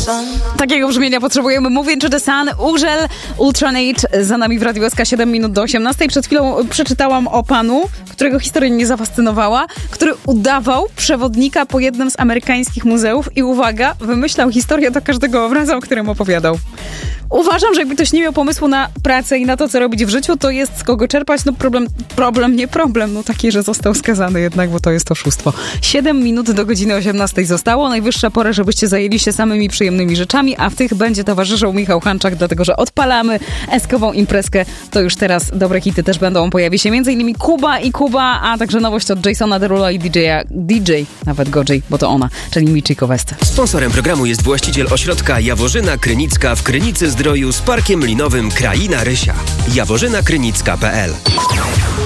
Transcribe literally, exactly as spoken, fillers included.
Takiego brzmienia potrzebujemy. Mówię, czy The Sun, Urzel, Ultranate za nami w Radiu S K, siedem minut do osiemnastej. Przed chwilą przeczytałam o panu, którego historia mnie zafascynowała, który udawał przewodnika po jednym z amerykańskich muzeów i uwaga, wymyślał historię do każdego obrazu, o którym opowiadał. Uważam, że jakby ktoś nie miał pomysłu na pracę i na to, co robić w życiu, to jest z kogo czerpać. No problem, problem, nie problem. No taki, że został skazany jednak, bo to jest oszustwo. siedem minut do godziny osiemnastej zostało. Najwyższa pora, żebyście zajęli się samymi przyjemnymi rzeczami, a w tych będzie towarzyszył Michał Hanczak, dlatego że odpalamy eskową imprezkę. To już teraz dobre hity też będą. Pojawi się m.in. Kuba i Kuba, a także nowość od Jasona Derula i D J, D J, nawet gorzej, bo to ona, czyli Michiko West. Sponsorem programu jest właściciel ośrodka Jaworzyna Krynicka w Krynicy Zdroju z parkiem linowym Kraina Rysia. jaworzyna krynicka kropka p l